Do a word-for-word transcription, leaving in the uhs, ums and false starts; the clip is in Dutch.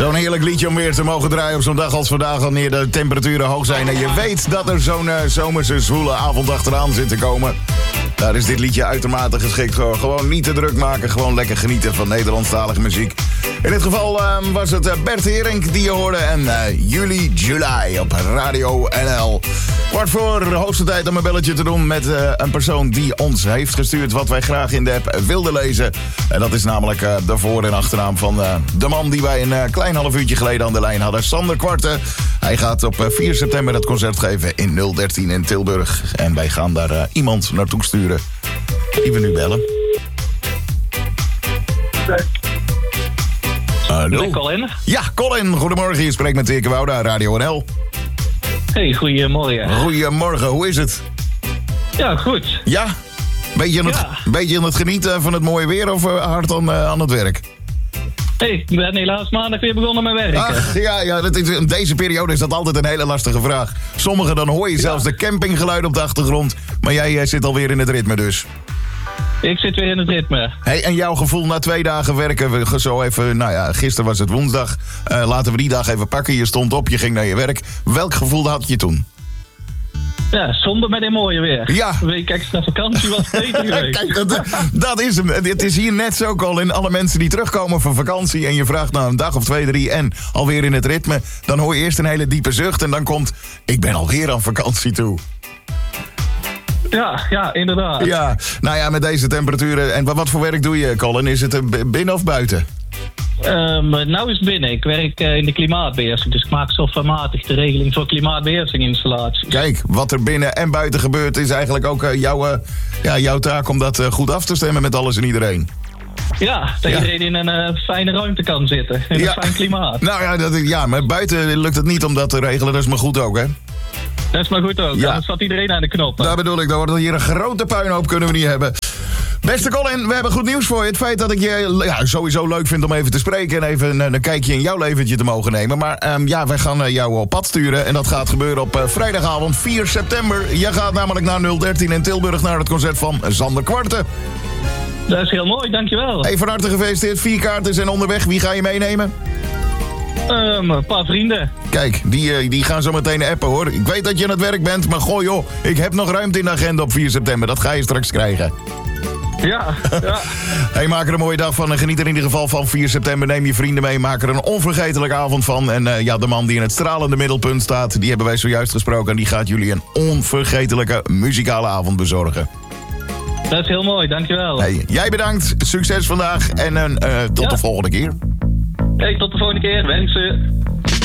Zo'n heerlijk liedje om weer te mogen draaien op zo'n dag als vandaag, wanneer de temperaturen hoog zijn en je weet dat er zo'n uh, zomerse zwoele avond achteraan zit te komen. Daar is dit liedje uitermate geschikt voor. Gewoon niet te druk maken, gewoon lekker genieten van Nederlandstalige muziek. In dit geval uh, was het uh, Bert Herink die je hoorde en uh, Juli July op Radio N L. Kwart voor, de hoogste tijd om een belletje te doen met uh, een persoon die ons heeft gestuurd wat wij graag in de app wilden lezen. En dat is namelijk uh, de voor- en achternaam van uh, de man die wij een uh, klein half uurtje geleden aan de lijn hadden. Sander Kwarte. Hij gaat op uh, vier september het concert geven in nul dertien in Tilburg. En wij gaan daar uh, iemand naartoe sturen die we nu bellen. Hallo. Ben Colin? Ja, Colin. Goedemorgen. Je spreekt met Dirk Wouda, Radio N L. Hey, goedemorgen. Goedemorgen. Hoe is het? Ja, goed. Ja? Beetje aan het, Ja. beetje aan het genieten van het mooie weer of uh, hard aan, uh, aan het werk? Hey, ik ben helaas maandag weer begonnen met werken. Ach, ja, ja dat is, in deze periode is dat altijd een hele lastige vraag. Sommigen dan hoor je zelfs de campinggeluiden op de achtergrond. Maar jij uh, zit alweer in het ritme dus. Ik zit weer in het ritme. Hey, en jouw gevoel na twee dagen werken, we zo even, nou ja, gisteren was het woensdag. Uh, laten we die dag even pakken. Je stond op, je ging naar je werk. Welk gevoel had je toen? Ja, zonde met dit mooie weer. Ja. Een week extra vakantie was beter geweest. Kijk, dat, dat is hem. Het is hier net zo, Colin. Alle mensen die terugkomen van vakantie en je vraagt nou een dag of twee, drie en alweer in het ritme, dan hoor je eerst een hele diepe zucht en dan komt, ik ben alweer aan vakantie toe. Ja, ja, inderdaad. Ja, nou ja, met deze temperaturen. En wat voor werk doe je, Colin? Is het binnen of buiten? Um, nou is het binnen. Ik werk uh, in de klimaatbeheersing. Dus ik maak softwarematig de regeling voor klimaatbeheersinginstallaties. Kijk, wat er binnen en buiten gebeurt is eigenlijk ook uh, jouw, uh, ja, jouw taak om dat uh, goed af te stemmen met alles en iedereen. Ja, dat Ja. iedereen in een uh, fijne ruimte kan zitten. In Ja. een fijn klimaat. Nou ja, dat, ja, maar buiten lukt het niet om dat te regelen. Dat is maar goed ook, hè? Dat is maar goed ook. Ja. Anders zat iedereen aan de knoppen. Daar bedoel ik, dan wordt hier een grote puinhoop kunnen we niet hebben. Beste Colin, we hebben goed nieuws voor je. Het feit dat ik je ja, sowieso leuk vind om even te spreken en even een, een kijkje in jouw leventje te mogen nemen. Maar um, ja, wij gaan uh, jou op pad sturen en dat gaat gebeuren op uh, vrijdagavond vier september. Je gaat namelijk naar nul dertien in Tilburg naar het concert van Sander Kwarte. Dat is heel mooi, dankjewel. Hey, van harte gefeliciteerd. Vier kaarten zijn onderweg. Wie ga je meenemen? Um, een paar vrienden. Kijk, die, uh, die gaan zo meteen appen, hoor. Ik weet dat je aan het werk bent, maar goh joh, ik heb nog ruimte in de agenda op vier september. Dat ga je straks krijgen. Ja, ja. Hey, maak er een mooie dag van en geniet er in ieder geval van vier september. Neem je vrienden mee, maak er een onvergetelijke avond van. En uh, ja, de man die in het stralende middelpunt staat, die hebben wij zojuist gesproken. En die gaat jullie een onvergetelijke muzikale avond bezorgen. Dat is heel mooi, dankjewel. Hey, jij bedankt, succes vandaag en uh, uh, tot Ja. de volgende keer. Hey, tot de volgende keer. Wensen.